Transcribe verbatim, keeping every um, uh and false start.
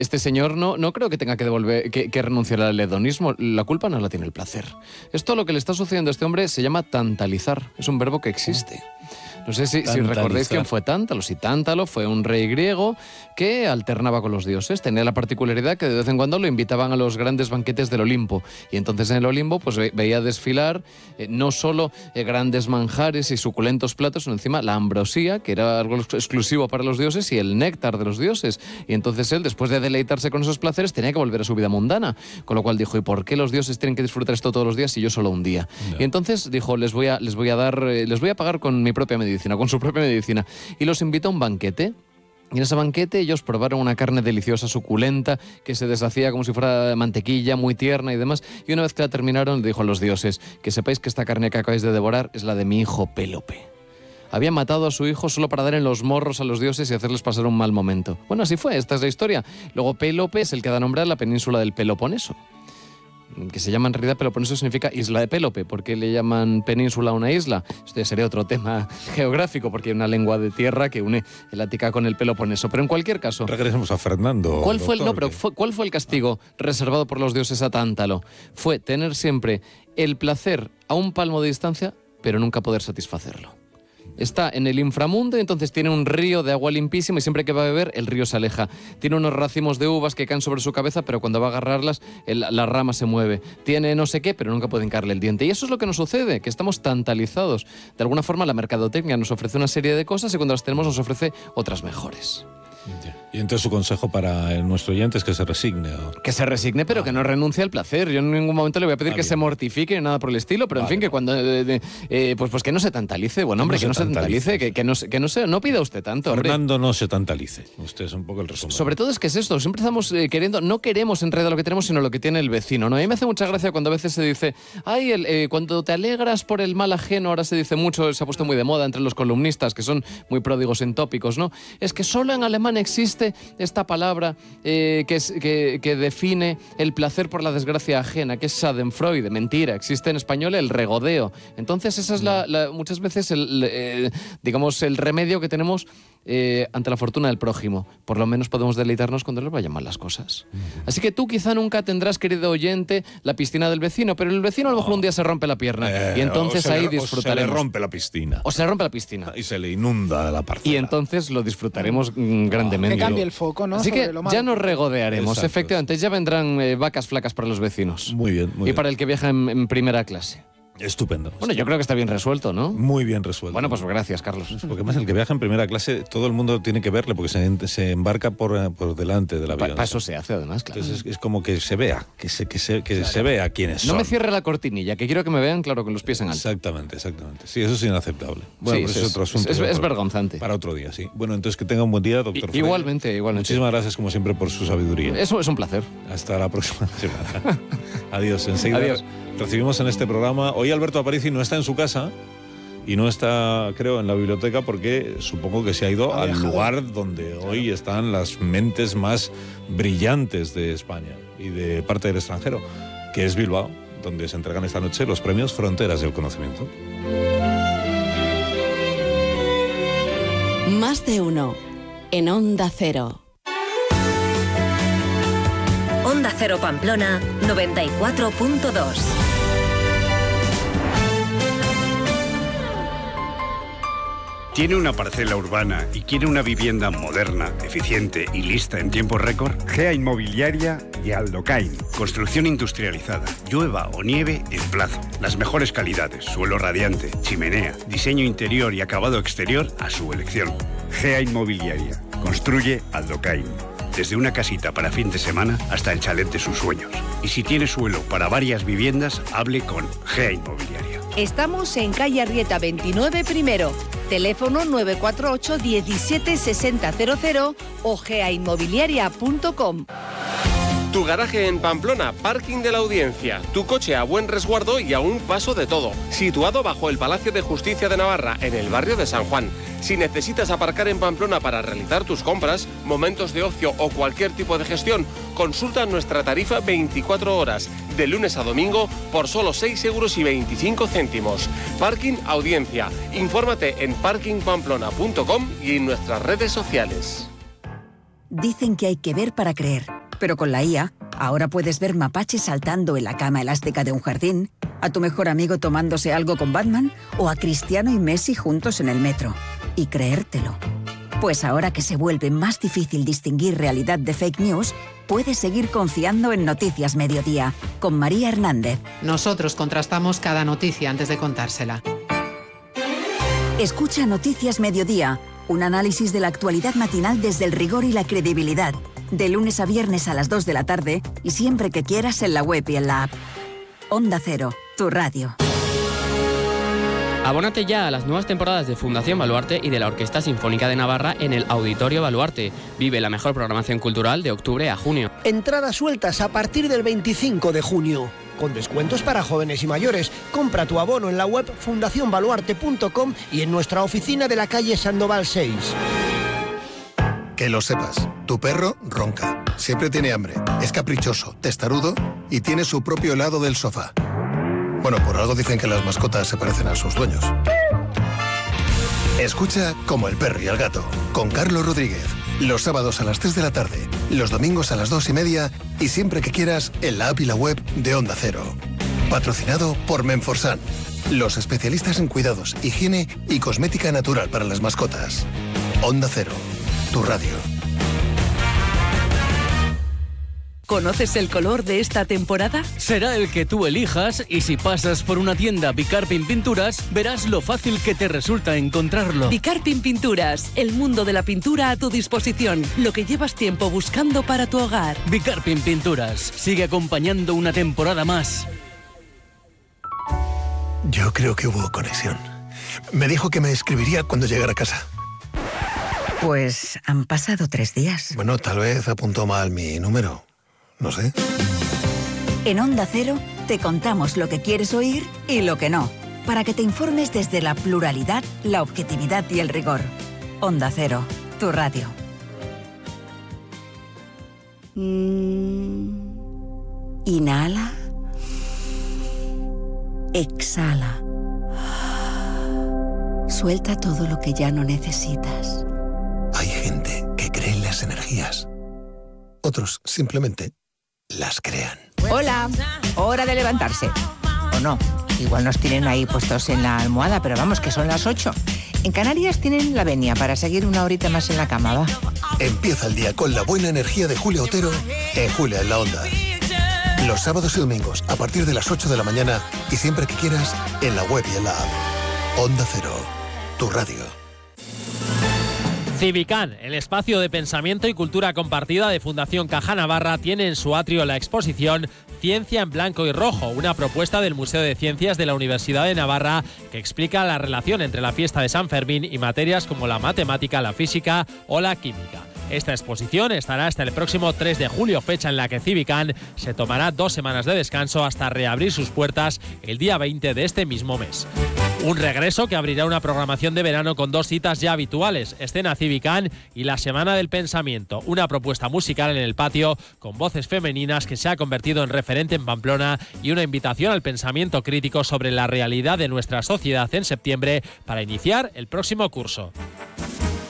Este señor no, no creo que tenga que devolver, que, que renunciar al hedonismo. La culpa no la tiene el placer. Esto lo que le está sucediendo a este hombre se llama tantalizar. Es un verbo que existe. No sé si, si recordáis quién fue Tántalo. Si Tántalo fue un rey griego que alternaba con los dioses. Tenía la particularidad que de vez en cuando lo invitaban a los grandes banquetes del Olimpo. Y entonces en el Olimpo pues ve, veía desfilar eh, no solo eh, grandes manjares y suculentos platos, sino encima la ambrosía, que era algo exclusivo para los dioses, y el néctar de los dioses. Y entonces él, después de deleitarse con esos placeres, tenía que volver a su vida mundana. Con lo cual dijo, ¿y por qué los dioses tienen que disfrutar esto todos los días y yo solo un día? No. Y entonces dijo, les voy a, les voy a dar, eh, les voy a pagar con mi propia medicina. con su propia medicina, y los invitó a un banquete. Y en ese banquete ellos probaron una carne deliciosa, suculenta, que se deshacía como si fuera mantequilla, muy tierna y demás. Y una vez que la terminaron, le dijo a los dioses, que sepáis que esta carne que acabáis de devorar es la de mi hijo Pélope. Había matado a su hijo solo para dar en los morros a los dioses y hacerles pasar un mal momento. Bueno, así fue, esta es la historia. Luego Pélope es el que da nombre a la península del Peloponeso, que se llama en realidad Peloponeso, significa isla de Pélope. ¿Por qué le llaman península a una isla? Esto ya sería otro tema geográfico, porque hay una lengua de tierra que une el Ática con el Peloponeso. Pero en cualquier caso... Regresemos a Fernando. ¿Cuál fue, doctor, el, no, pero fue, ¿Cuál fue el castigo reservado por los dioses a Tántalo? Fue tener siempre el placer a un palmo de distancia, pero nunca poder satisfacerlo. Está en el inframundo y entonces tiene un río de agua limpísima y siempre que va a beber el río se aleja. Tiene unos racimos de uvas que caen sobre su cabeza, pero cuando va a agarrarlas el, la rama se mueve. Tiene no sé qué, pero nunca puede hincarle el diente. Y eso es lo que nos sucede, que estamos tantalizados. De alguna forma la mercadotecnia nos ofrece una serie de cosas y cuando las tenemos nos ofrece otras mejores. Y entonces su consejo para nuestro oyente es que se resigne. ¿O? Que se resigne, pero ah. que no renuncie al placer. Yo en ningún momento le voy a pedir ah, que bien. se mortifique ni nada por el estilo, pero vale, en fin, que cuando eh, de, eh, pues, pues que no se tantalice. Bueno, hombre, que no se tantalice, que, que, no, que no se no pida usted tanto. Fernando, hombre. no se tantalice. Usted es un poco el resumen. Sobre todo es que es esto, siempre estamos eh, queriendo, no queremos en realidad lo que tenemos, sino lo que tiene el vecino, ¿no? A mí me hace mucha gracia cuando a veces se dice, ay, el, eh, cuando te alegras por el mal ajeno, ahora se dice mucho, se ha puesto muy de moda entre los columnistas, que son muy pródigos en tópicos, ¿no? Es que solo en alemán existe esta palabra eh, que, es, que, que define el placer por la desgracia ajena, que es Schadenfreude. Mentira, existe en español el regodeo. Entonces esa es la, la, muchas veces el, eh, digamos, el remedio que tenemos eh, ante la fortuna del prójimo. Por lo menos podemos deleitarnos cuando les vayan mal las cosas. Así que tú quizá nunca tendrás, querido oyente, la piscina del vecino, pero el vecino a lo mejor un día se rompe la pierna eh, y entonces ahí le, disfrutaremos. O se le rompe la piscina. O se le rompe la piscina. Y se le inunda la parcela. Y entonces lo disfrutaremos mm, grandemente. Que cambie el foco, ¿no? Así Sobre que lo malo. ya nos regodearemos, Exacto. efectivamente. Ya vendrán eh, vacas flacas para los vecinos. Muy bien, muy y bien. para el que viaja en, en primera clase. Estupendo. Bueno, yo creo que está bien resuelto, ¿no? Muy bien resuelto. Bueno, pues gracias, Carlos. Porque además el que viaja en primera clase, todo el mundo tiene que verle, porque se, se embarca por, por delante del avión. Para eso se hace, además, claro. Entonces es, es como que se vea, que se, que se, que claro. se vea quiénes son. No me cierre la cortinilla, que quiero que me vean, claro, con los pies en alto. Exactamente, exactamente. Sí, eso es inaceptable. Bueno, sí, pues es, es otro asunto. Es, es, es para, vergonzante. Para otro día, sí. Bueno, entonces que tenga un buen día, doctor. I, igualmente, igualmente. Muchísimas gracias, como siempre, por su sabiduría. Eso es un placer. Hasta la próxima semana. Adiós. Enseguida Adiós. Recibimos en este programa. Hoy Alberto Aparici no está en su casa y no está, creo, en la biblioteca porque supongo que se ha ido al lugar donde hoy están las mentes más brillantes de España y de parte del extranjero, que es Bilbao, donde se entregan esta noche los premios Fronteras del Conocimiento. Más de uno en Onda Cero. Onda Cero Pamplona noventa y cuatro punto dos. ¿Tiene una parcela urbana y quiere una vivienda moderna, eficiente y lista en tiempo récord? Gea Inmobiliaria y Aldocain. Construcción industrializada, llueva o nieve en plazo. Las mejores calidades, suelo radiante, chimenea, diseño interior y acabado exterior a su elección. Gea Inmobiliaria. Construye Aldocain. Desde una casita para fin de semana hasta el chalet de sus sueños. Y si tiene suelo para varias viviendas, hable con Gea Inmobiliaria. Estamos en calle Arrieta veintinueve primero, teléfono nueve cuatro ocho diecisiete sesenta cero cero o gea inmobiliaria punto com. Tu garaje en Pamplona, Parking de la Audiencia. Tu coche a buen resguardo y a un paso de todo. Situado bajo el Palacio de Justicia de Navarra, en el barrio de San Juan. Si necesitas aparcar en Pamplona para realizar tus compras, momentos de ocio o cualquier tipo de gestión, consulta nuestra tarifa veinticuatro horas, de lunes a domingo, por solo seis euros y veinticinco céntimos. Parking Audiencia. Infórmate en parking pamplona punto com y en nuestras redes sociales. Dicen que hay que ver para creer, pero con la I A, ahora puedes ver mapaches saltando en la cama elástica de un jardín, a tu mejor amigo tomándose algo con Batman o a Cristiano y Messi juntos en el metro. Y creértelo. Pues ahora que se vuelve más difícil distinguir realidad de fake news, puedes seguir confiando en Noticias Mediodía, con María Hernández. Nosotros contrastamos cada noticia antes de contársela. Escucha Noticias Mediodía, un análisis de la actualidad matinal desde el rigor y la credibilidad. De lunes a viernes a las dos de la tarde y siempre que quieras en la web y en la app. Onda Cero, tu radio. Abónate ya a las nuevas temporadas de Fundación Baluarte y de la Orquesta Sinfónica de Navarra en el Auditorio Baluarte. Vive la mejor programación cultural de octubre a junio. Entradas sueltas a partir del veinticinco de junio. Con descuentos para jóvenes y mayores. Compra tu abono en la web fundación baluarte punto com y en nuestra oficina de la calle Sandoval seis. Que lo sepas, tu perro ronca, siempre tiene hambre, es caprichoso, testarudo y tiene su propio helado del sofá. Bueno, por algo dicen que las mascotas se parecen a sus dueños. Escucha Como el perro y el gato, con Carlos Rodríguez. Los sábados a las tres de la tarde, los domingos a las dos y media y siempre que quieras en la app y la web de Onda Cero. Patrocinado por Menforsan, los especialistas en cuidados, higiene y cosmética natural para las mascotas. Onda Cero, tu radio. ¿Conoces el color de esta temporada? Será el que tú elijas y si pasas por una tienda Bicarpin Pinturas, verás lo fácil que te resulta encontrarlo. Bicarpin Pinturas, el mundo de la pintura a tu disposición, lo que llevas tiempo buscando para tu hogar. Bicarpin Pinturas, sigue acompañando una temporada más. Yo creo que hubo conexión. Me dijo que me escribiría cuando llegara a casa. Pues han pasado tres días. Bueno, tal vez apuntó mal mi número. No sé. En Onda Cero te contamos lo que quieres oír y lo que no, para que te informes desde la pluralidad, la objetividad y el rigor. Onda Cero, tu radio. Mm. Inhala. Exhala. Suelta todo lo que ya no necesitas. Hay gente que cree en las energías. Otros simplemente las crean. Hola, hora de levantarse. O no, igual nos tienen ahí puestos en la almohada, pero vamos, que son las ocho. En Canarias tienen la venia para seguir una horita más en la cama, va. Empieza el día con la buena energía de Julia Otero en Julia en la Onda. Los sábados y domingos a partir de las ocho de la mañana y siempre que quieras en la web y en la app. Onda Cero, tu radio. Civicán, el espacio de pensamiento y cultura compartida de Fundación Caja Navarra, tiene en su atrio la exposición Ciencia en Blanco y Rojo, una propuesta del Museo de Ciencias de la Universidad de Navarra que explica la relación entre la fiesta de San Fermín y materias como la matemática, la física o la química. Esta exposición estará hasta el próximo tres de julio, fecha en la que Civicán se tomará dos semanas de descanso hasta reabrir sus puertas el día veinte de este mismo mes. Un regreso que abrirá una programación de verano con dos citas ya habituales, Escena Civicán y la Semana del Pensamiento, una propuesta musical en el patio con voces femeninas que se ha convertido en referente en Pamplona y una invitación al pensamiento crítico sobre la realidad de nuestra sociedad en septiembre para iniciar el próximo curso.